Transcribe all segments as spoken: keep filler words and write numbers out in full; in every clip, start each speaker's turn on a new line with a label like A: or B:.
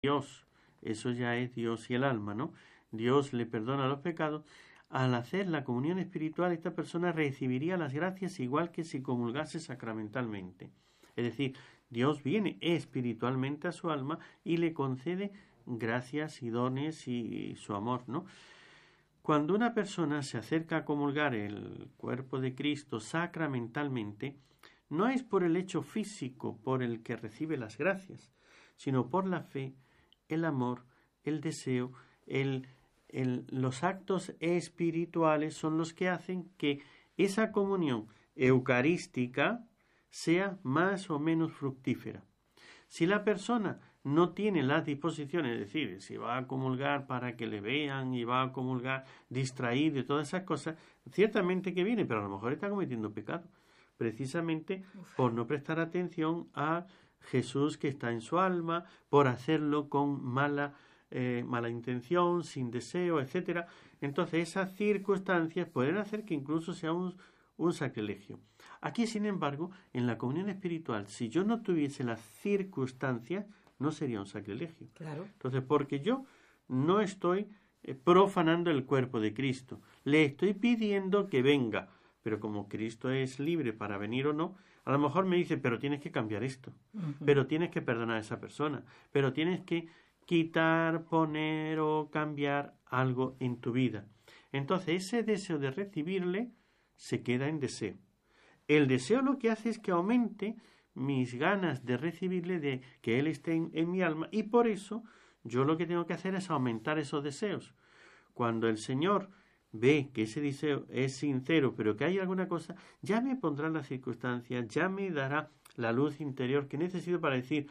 A: Dios, eso ya es Dios y el alma, ¿no? Dios le perdona los pecados. Al hacer la comunión espiritual, esta persona recibiría las gracias igual que si comulgase sacramentalmente. Es decir, Dios viene espiritualmente a su alma y le concede gracias y dones y su amor, ¿no? Cuando una persona se acerca a comulgar el cuerpo de Cristo sacramentalmente, no es por el hecho físico por el que recibe las gracias, sino por la fe, el amor, el deseo, el, el, los actos espirituales son los que hacen que esa comunión eucarística sea más o menos fructífera. Si la persona no tiene las disposiciones, es decir, si va a comulgar para que le vean y va a comulgar distraído de todas esas cosas, ciertamente que viene, pero a lo mejor está cometiendo pecado, precisamente Uf. por no prestar atención a Jesús que está en su alma, por hacerlo con mala, eh, mala intención, sin deseo, etcétera. Entonces esas circunstancias pueden hacer que incluso sea un, un sacrilegio. Aquí, sin embargo, en la comunión espiritual, si yo no tuviese las circunstancias, no sería un sacrilegio.
B: Claro.
A: Entonces, porque yo no estoy eh, profanando el cuerpo de Cristo, le estoy pidiendo que venga, pero como Cristo es libre para venir o no, a lo mejor me dice, pero tienes que cambiar esto, uh-huh. pero tienes que perdonar a esa persona, pero tienes que quitar, poner o cambiar algo en tu vida. Entonces, ese deseo de recibirle se queda en deseo. El deseo lo que hace es que aumente mis ganas de recibirle, de que Él esté en, en mi alma, y por eso yo lo que tengo que hacer es aumentar esos deseos. Cuando el Señor ve que ese deseo es sincero, pero que hay alguna cosa, ya me pondrá las circunstancias, ya me dará la luz interior que necesito para decir,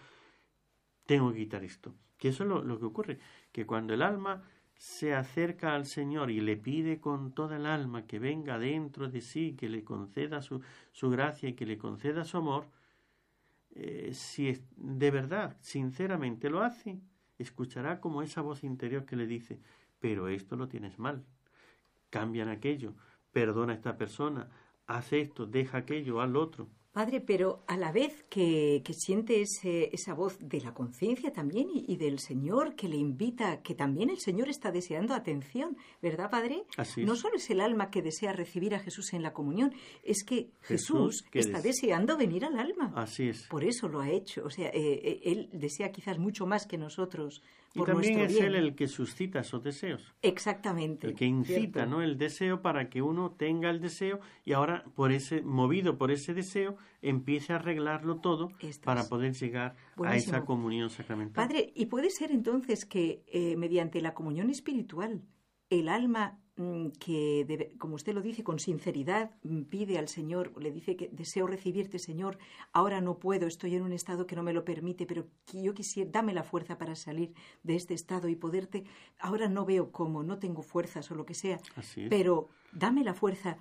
A: tengo que quitar esto. Que eso es lo, lo que ocurre, que cuando el alma se acerca al Señor y le pide con toda el alma que venga dentro de sí, que le conceda su, su gracia y que le conceda su amor, eh, si es, de verdad, sinceramente lo hace, escuchará como esa voz interior que le dice, pero esto lo tienes mal. Cambian aquello, perdona a esta persona, haz esto, deja aquello, haz lo otro.
B: Padre, pero a la vez que, que siente ese, esa voz de la conciencia también y, y del Señor que le invita, que también el Señor está deseando atención, ¿verdad, Padre?
A: Así es.
B: No solo es el alma que desea recibir a Jesús en la comunión, es que Jesús, Jesús que está des... deseando venir al alma.
A: Así es.
B: Por eso lo ha hecho. O sea, eh, Él desea quizás mucho más que nosotros. Por
A: y también es
B: bien.
A: Él el que suscita esos deseos.
B: Exactamente.
A: El que incita,
B: cierto.
A: ¿no? El deseo para que uno tenga el deseo y ahora, por ese, movido por ese deseo, empiece a arreglarlo todo Estas. para poder llegar Buenísimo. a esa comunión sacramental.
B: Padre, ¿y puede ser entonces que eh, mediante la comunión espiritual el alma mmm, que, debe, como usted lo dice, con sinceridad mmm, pide al Señor, le dice que deseo recibirte, Señor, ahora no puedo, estoy en un estado que no me lo permite, pero que yo quisiera, dame la fuerza para salir de este estado y poderte, ahora no veo cómo, no tengo fuerzas o lo que sea,
A: Así es.
B: pero dame la fuerza.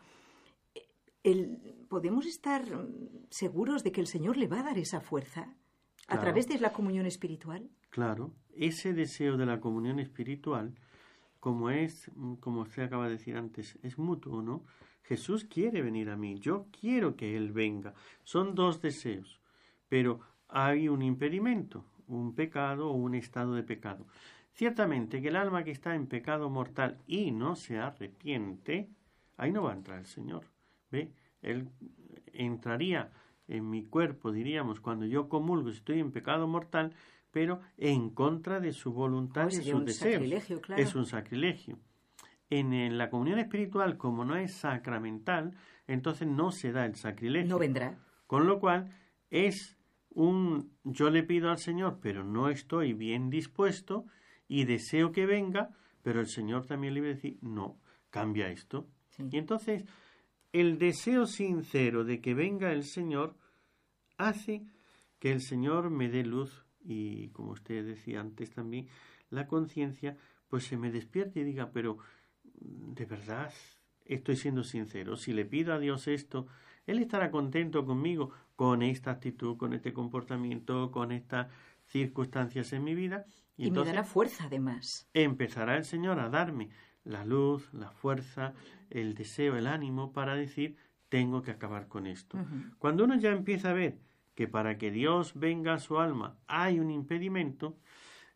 B: El, ¿Podemos estar seguros de que el Señor le va a dar esa fuerza a
A: claro.
B: través de la comunión espiritual?
A: Claro, ese deseo de la comunión espiritual, como es, como usted acaba de decir antes, es mutuo, ¿no? Jesús quiere venir a mí, yo quiero que Él venga. Son dos deseos, pero hay un impedimento, un pecado o un estado de pecado. Ciertamente que el alma que está en pecado mortal y no se arrepiente, ahí no va a entrar el Señor. ¿Ve? Él entraría en mi cuerpo, diríamos, cuando yo comulgo, estoy en pecado mortal, pero en contra de su voluntad
B: oh,
A: y de sus deseos.
B: Claro.
A: Es un sacrilegio. En, en la comunión espiritual, como no es sacramental, entonces no se da el sacrilegio.
B: No vendrá.
A: Con lo cual, es un yo le pido al Señor, pero no estoy bien dispuesto y deseo que venga, pero el Señor también le va a decir, no, cambia esto. Sí. Y entonces, el deseo sincero de que venga el Señor hace que el Señor me dé luz y, como usted decía antes también, la conciencia pues se me despierte y diga, pero de verdad estoy siendo sincero. Si le pido a Dios esto, Él estará contento conmigo con esta actitud, con este comportamiento, con estas circunstancias en mi vida.
B: Y, y entonces, me dará fuerza además.
A: Empezará el Señor a darme la luz, la fuerza, el deseo, el ánimo para decir, tengo que acabar con esto. Uh-huh. Cuando uno ya empieza a ver que para que Dios venga a su alma hay un impedimento,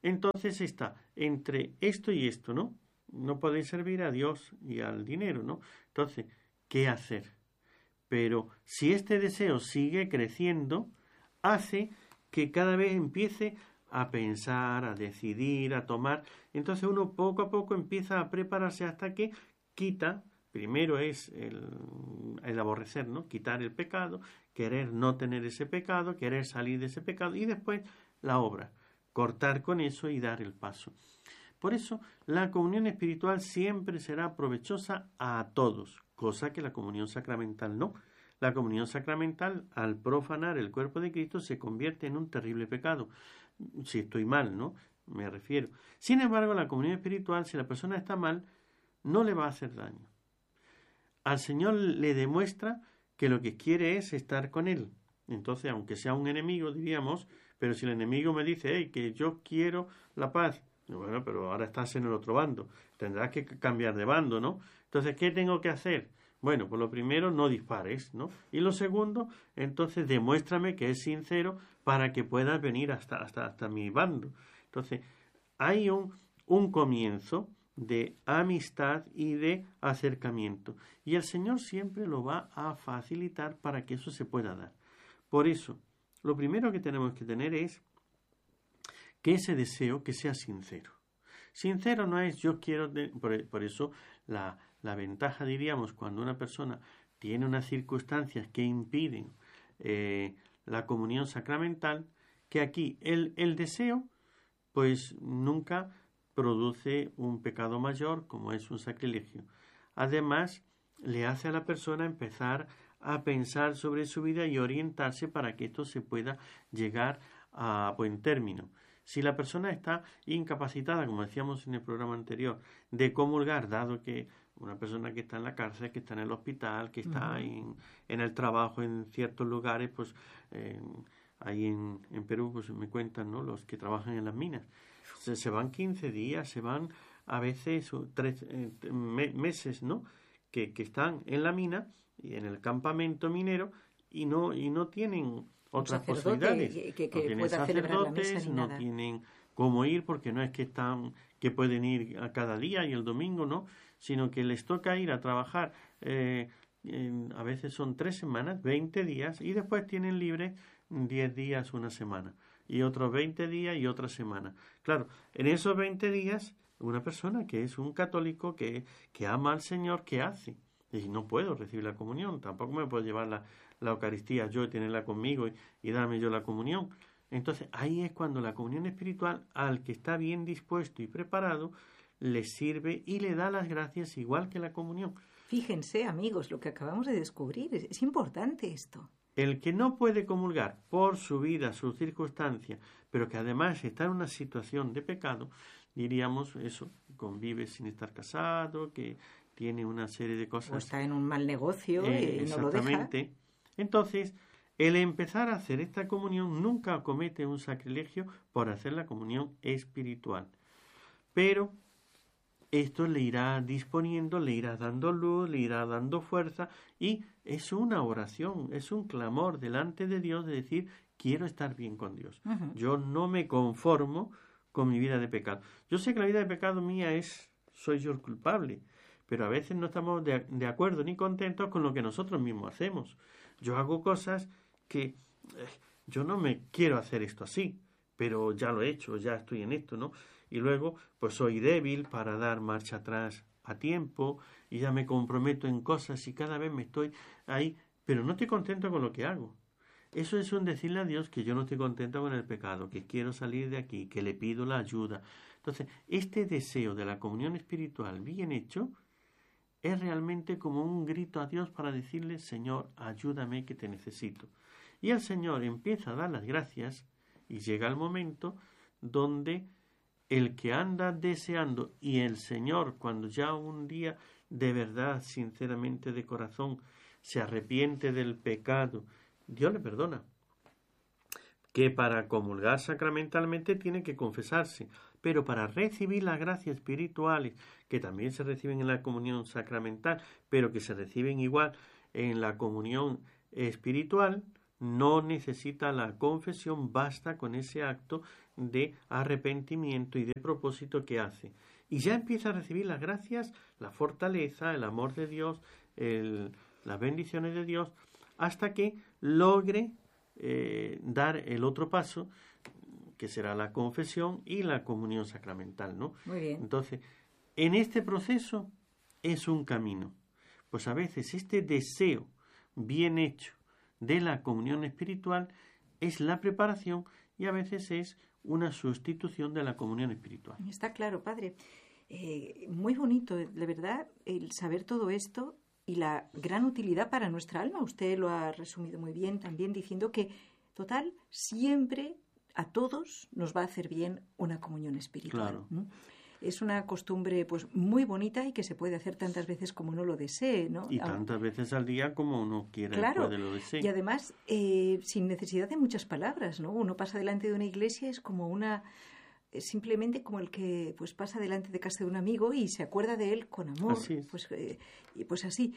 A: Entonces está entre esto y esto, ¿no? No podéis servir a Dios y al dinero, ¿no? Entonces, ¿qué hacer? Pero si este deseo sigue creciendo, hace que cada vez empiece a pensar, a decidir, a tomar. Entonces uno poco a poco empieza a prepararse hasta que quita. Primero es el, el aborrecer, ¿no? Quitar el pecado, querer no tener ese pecado, querer salir de ese pecado y después la obra, cortar con eso y dar el paso. Por eso la comunión espiritual siempre será provechosa a todos, cosa que la comunión sacramental no. La comunión sacramental, al profanar el cuerpo de Cristo, se convierte en un terrible pecado. Si estoy mal, ¿no? Me refiero. Sin embargo, la comunión espiritual, si la persona está mal, no le va a hacer daño. Al Señor le demuestra que lo que quiere es estar con Él. Entonces, aunque sea un enemigo, diríamos, pero si el enemigo me dice, hey, que yo quiero la paz, bueno, pero ahora estás en el otro bando, tendrás que cambiar de bando, ¿no? Entonces, ¿qué tengo que hacer? Bueno, pues lo primero, no dispares, ¿no? Y lo segundo, entonces, demuéstrame que es sincero para que puedas venir hasta, hasta, hasta mi bando. Entonces, hay un, un comienzo de amistad y de acercamiento. Y el Señor siempre lo va a facilitar para que eso se pueda dar. Por eso, lo primero que tenemos que tener es que ese deseo que sea sincero. Sincero no es yo quiero... De, por, por eso la, la ventaja, diríamos, cuando una persona tiene unas circunstancias que impiden eh, la comunión sacramental, que aquí el, el deseo pues nunca produce un pecado mayor como es un sacrilegio. Además, le hace a la persona empezar a pensar sobre su vida y orientarse para que esto se pueda llegar a buen término. Si la persona está incapacitada, como decíamos en el programa anterior, de comulgar, dado que una persona que está en la cárcel, que está en el hospital, que está uh-huh. en, en el trabajo en ciertos lugares, pues eh, ahí en, en Perú pues me cuentan, ¿no?, los que trabajan en las minas. Se, se van quince días, se van a veces tres eh, me, meses, ¿no?, que, que están en la mina y en el campamento minero y no, y no tienen otras posibilidades.
B: Que, que, que
A: no tienen sacerdotes, no nada. Tienen cómo ir, porque no es que están, que pueden ir a cada día y el domingo, ¿no?, sino que les toca ir a trabajar, eh, en, a veces son tres semanas, veinte días, y después tienen libre diez días, una semana, y otros veinte días y otra semana. Claro, en esos veinte días, una persona que es un católico, que, que ama al Señor, ¿qué hace? Y no puedo recibir la comunión, tampoco me puedo llevar la, la Eucaristía yo y tenerla conmigo y, y darme yo la comunión. Entonces ahí es cuando la comunión espiritual, al que está bien dispuesto y preparado, le sirve y le da las gracias igual que la comunión.
B: Fíjense, amigos, lo que acabamos de descubrir, es, es importante esto.
A: El que no puede comulgar por su vida, sus circunstancias, pero que además está en una situación de pecado, diríamos eso, convive sin estar casado, que tiene una serie de cosas...
B: O está en un mal negocio
A: eh,
B: y no lo deja.
A: Exactamente. Entonces, el empezar a hacer esta comunión nunca comete un sacrilegio por hacer la comunión espiritual. Pero esto le irá disponiendo, le irá dando luz, le irá dando fuerza y es una oración, es un clamor delante de Dios de decir, quiero estar bien con Dios. Uh-huh. Yo no me conformo con mi vida de pecado. Yo sé que la vida de pecado mía es, soy yo el culpable, pero a veces no estamos de, de acuerdo ni contentos con lo que nosotros mismos hacemos. Yo hago cosas que eh, yo no me quiero hacer esto así, pero ya lo he hecho, ya estoy en esto, ¿no? Y luego, pues soy débil para dar marcha atrás a tiempo y ya me comprometo en cosas y cada vez me estoy ahí, pero no estoy contento con lo que hago. Eso es un decirle a Dios que yo no estoy contento con el pecado, que quiero salir de aquí, que le pido la ayuda. Entonces, este deseo de la comunión espiritual bien hecho es realmente como un grito a Dios para decirle, Señor, ayúdame que te necesito. Y el Señor empieza a dar las gracias y llega el momento donde el que anda deseando y el Señor, cuando ya un día de verdad, sinceramente de corazón, se arrepiente del pecado, Dios le perdona. Que para comulgar sacramentalmente tiene que confesarse, pero para recibir las gracias espirituales, que también se reciben en la comunión sacramental, pero que se reciben igual en la comunión espiritual, no necesita la confesión, basta con ese acto de arrepentimiento y de propósito que hace. Y ya empieza a recibir las gracias, la fortaleza, el amor de Dios, el, las bendiciones de Dios, hasta que logre eh, dar el otro paso, que será la confesión y la comunión sacramental, ¿no?
B: Muy bien.
A: Entonces, en este proceso es un camino. Pues a veces este deseo bien hecho de la comunión espiritual es la preparación y a veces es una sustitución de la comunión espiritual.
B: Está claro, padre. Eh, muy bonito, de verdad, el saber todo esto y la gran utilidad para nuestra alma. Usted lo ha resumido muy bien también diciendo que, total, siempre a todos nos va a hacer bien una comunión espiritual.
A: Claro.
B: ¿no? Es una costumbre pues muy bonita y que se puede hacer tantas veces como uno lo desee, ¿no?
A: Y tantas veces al día como uno quiera
B: claro,
A: y puede lo desee.
B: Y además, eh, sin necesidad de muchas palabras, ¿no? Uno pasa delante de una iglesia, es como una... simplemente como el que pues pasa delante de casa de un amigo y se acuerda de él con amor.
A: Así es.
B: Pues, eh, y pues así.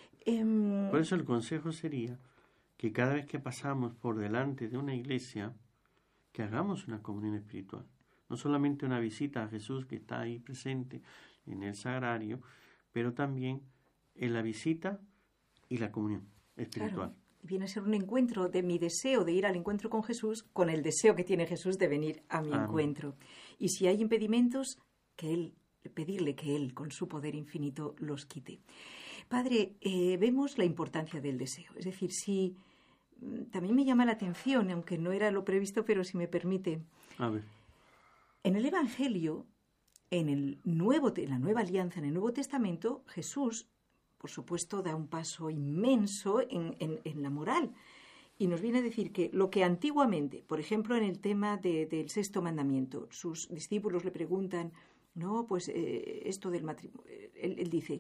B: Eh,
A: Por eso el consejo sería que cada vez que pasamos por delante de una iglesia, que hagamos una comunión espiritual. No solamente una visita a Jesús que está ahí presente en el sagrario, pero también en la visita y la comunión espiritual.
B: Claro. Viene a ser un encuentro de mi deseo de ir al encuentro con Jesús con el deseo que tiene Jesús de venir a mi
A: Amén.
B: encuentro. Y si hay impedimentos, que Él, pedirle que Él, con su poder infinito, los quite. Padre, eh, vemos la importancia del deseo. Es decir, si también me llama la atención, aunque no era lo previsto, pero si me permite.
A: A ver.
B: En el Evangelio, en, el nuevo, en la Nueva Alianza, en el Nuevo Testamento, Jesús, por supuesto, da un paso inmenso en, en, en la moral. Y nos viene a decir que lo que antiguamente, por ejemplo, en el tema de, del sexto mandamiento, sus discípulos le preguntan, no, pues eh, esto del matrimonio, él, él dice,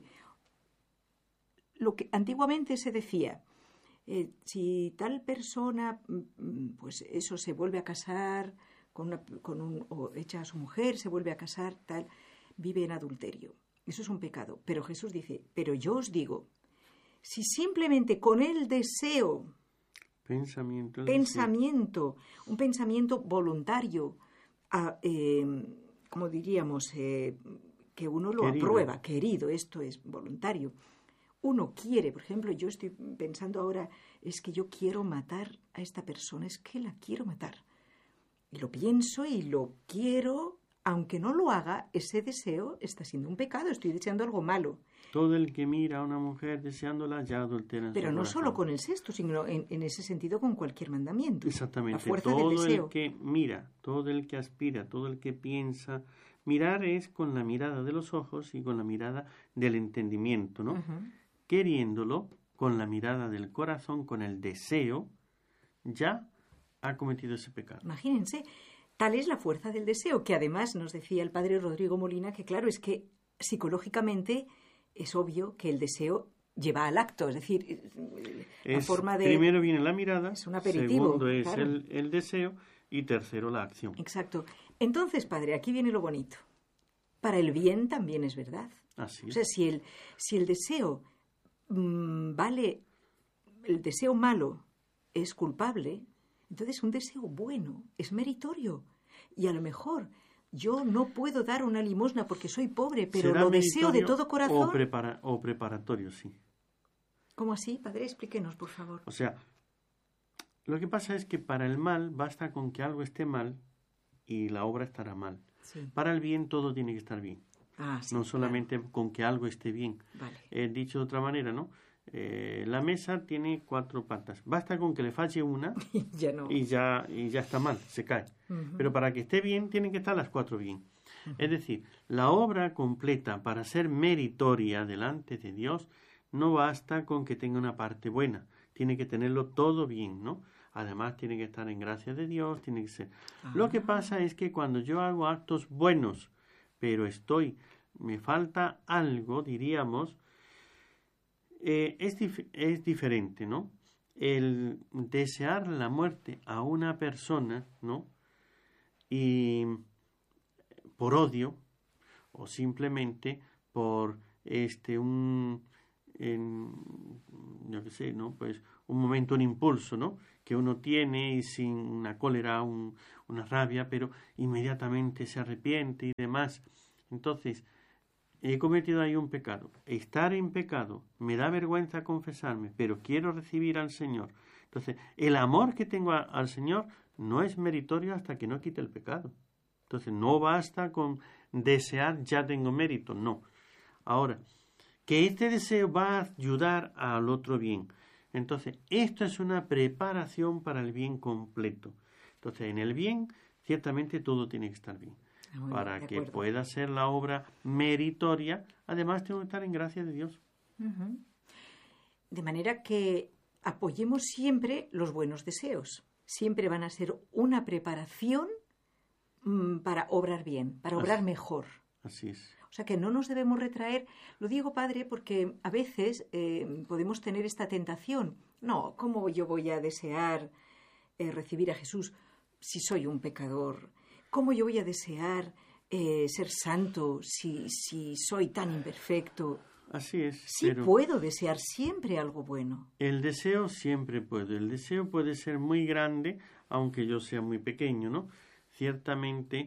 B: lo que antiguamente se decía, eh, si tal persona, pues eso, se vuelve a casar con, una, con un, o echa a su mujer, se vuelve a casar, tal, vive en adulterio. Eso es un pecado. Pero Jesús dice, pero yo os digo, si simplemente con el deseo,
A: pensamiento, el
B: pensamiento
A: deseo.
B: un pensamiento voluntario, a, eh, como diríamos, eh, que uno lo
A: Querido.
B: aprueba, querido, esto es voluntario. Uno quiere, por ejemplo, yo estoy pensando ahora, es que yo quiero matar a esta persona, es que la quiero matar. Y lo pienso y lo quiero, aunque no lo haga, ese deseo está siendo un pecado, estoy deseando algo malo.
A: Todo el que mira a una mujer deseándola ya adultera en
B: Pero
A: su
B: no
A: corazón.
B: solo con el sexto, sino en, en ese sentido con cualquier mandamiento.
A: Exactamente.
B: La fuerza
A: todo
B: del deseo.
A: el que mira, todo el que aspira, todo el que piensa. Mirar es con la mirada de los ojos y con la mirada del entendimiento, ¿no?
B: Uh-huh.
A: Queriéndolo, con la mirada del corazón, con el deseo, ya ha cometido ese pecado.
B: Imagínense, tal es la fuerza del deseo, que además nos decía el padre Rodrigo Molina que claro, es que psicológicamente es obvio que el deseo lleva al acto, es decir, la
A: Es,
B: forma de...
A: Primero viene la mirada,
B: es un aperitivo,
A: segundo es
B: claro.
A: el, el deseo y tercero la acción.
B: Exacto. Entonces, padre, aquí viene lo bonito. Para el bien también es verdad.
A: Así
B: O
A: es.
B: sea, si el, si el deseo mmm, vale, el deseo malo es culpable, entonces un deseo bueno es meritorio. Y a lo mejor yo no puedo dar una limosna porque soy pobre, pero
A: ¿Será
B: lo deseo de todo corazón.
A: O, prepara, o preparatorio, sí.
B: ¿Cómo así, padre? Explíquenos, por favor.
A: O sea, lo que pasa es que para el mal basta con que algo esté mal y la obra estará mal.
B: Sí.
A: Para el bien todo tiene que estar bien.
B: Ah, sí,
A: no solamente
B: claro.
A: con que algo esté bien.
B: Vale.
A: Eh, dicho de otra manera, ¿no? Eh, la mesa tiene cuatro patas. Basta con que le falle una
B: ya no.
A: y, ya, y ya está mal, se cae.
B: Uh-huh.
A: Pero para que esté bien, tienen que estar las cuatro bien. Uh-huh. Es decir, la obra completa para ser meritoria delante de Dios no basta con que tenga una parte buena. Tiene que tenerlo todo bien, ¿no? Además, tiene que estar en gracia de Dios, tiene que ser. Ah. Lo que pasa es que cuando yo hago actos buenos, pero estoy, me falta algo, diríamos, eh, es, dif- es diferente, ¿no? El desear la muerte a una persona, ¿no? Y por odio, o simplemente por este un, en, yo qué sé, ¿no? Pues un momento, un impulso, ¿no? Que uno tiene y sin una cólera, un, una rabia, pero inmediatamente se arrepiente y demás. Entonces, he cometido ahí un pecado. Estar en pecado, me da vergüenza confesarme, pero quiero recibir al Señor. Entonces, el amor que tengo a, al Señor no es meritorio hasta que no quite el pecado. Entonces, no basta con desear, ya tengo mérito, no. Ahora, que este deseo va a ayudar al otro bien. Entonces, esto es una preparación para el bien completo. Entonces, en el bien, ciertamente todo tiene que estar bien.
B: Muy
A: para
B: bien,
A: que
B: acuerdo.
A: pueda ser la obra meritoria, además tengo que estar en gracia de Dios.
B: Uh-huh. De manera que apoyemos siempre los buenos deseos. Siempre van a ser una preparación mmm, para obrar bien, para obrar
A: así,
B: mejor.
A: Así es.
B: O sea que no nos debemos retraer. Lo digo, Padre, porque a veces eh, podemos tener esta tentación. No, ¿cómo yo voy a desear eh, recibir a Jesús si soy un pecador? ¿Cómo yo voy a desear eh, ser santo si, si soy tan imperfecto?
A: Así es.
B: Sí
A: pero
B: puedo desear siempre algo bueno.
A: El deseo siempre puedo. El deseo puede ser muy grande, aunque yo sea muy pequeño, ¿no? Ciertamente,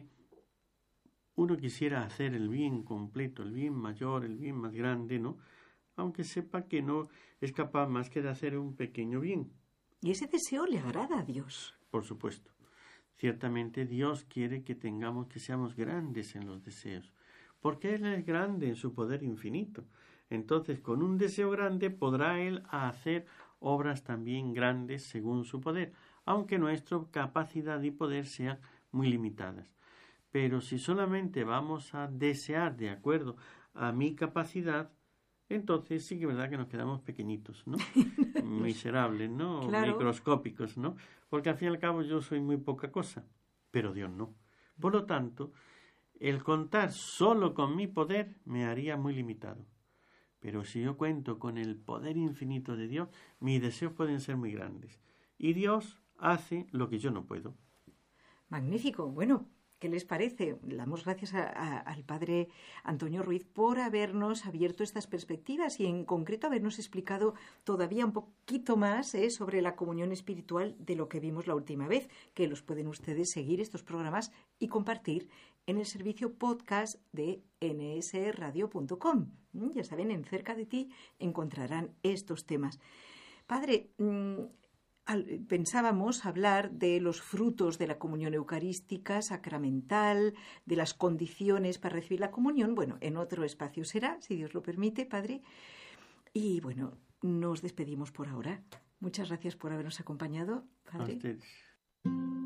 A: uno quisiera hacer el bien completo, el bien mayor, el bien más grande, ¿no? Aunque sepa que no es capaz más que de hacer un pequeño bien.
B: Y ese deseo le agrada a Dios.
A: Por supuesto. Ciertamente Dios quiere que tengamos, que seamos grandes en los deseos, porque Él es grande en su poder infinito. Entonces, con un deseo grande podrá Él hacer obras también grandes según su poder, aunque nuestra capacidad y poder sean muy limitadas. Pero si solamente vamos a desear de acuerdo a mi capacidad, entonces sí que es verdad que nos quedamos pequeñitos, ¿no? Miserables, ¿no?
B: Claro.
A: Microscópicos, ¿no? Porque al fin y al cabo yo soy muy poca cosa, pero Dios no. Por lo tanto, el contar solo con mi poder me haría muy limitado. Pero si yo cuento con el poder infinito de Dios, mis deseos pueden ser muy grandes. Y Dios hace lo que yo no puedo.
B: Magnífico. Bueno, ¿qué les parece? Le damos gracias a, a, al padre Antonio Ruiz por habernos abierto estas perspectivas y en concreto habernos explicado todavía un poquito más eh, sobre la comunión espiritual de lo que vimos la última vez, que los pueden ustedes seguir estos programas y compartir en el servicio podcast de ene ese radio punto com. Ya saben, en Cerca de Ti encontrarán estos temas. Padre, mmm, Al, pensábamos hablar de los frutos de la comunión eucarística, sacramental, de las condiciones para recibir la comunión. Bueno, en otro espacio será, si Dios lo permite, Padre. Y bueno, nos despedimos por ahora. Muchas gracias por habernos acompañado, Padre.
A: A ustedes.